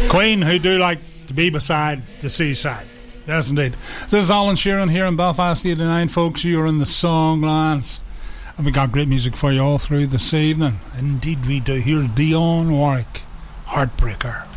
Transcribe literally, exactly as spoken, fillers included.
Queen, who do like to be beside the seaside. Yes, indeed. This is Alan Sheeran here in Belfast eighty-nine, folks. You are in the Songlands. And we got great music for you all through this evening. Indeed we do. Here's Dionne Warwick, Heartbreaker.